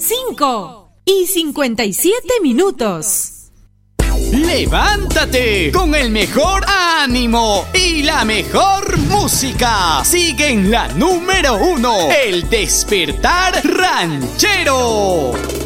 5:57. ¡Levántate! Con el mejor ánimo y la mejor música. Sigue en la número 1, El Despertar Ranchero.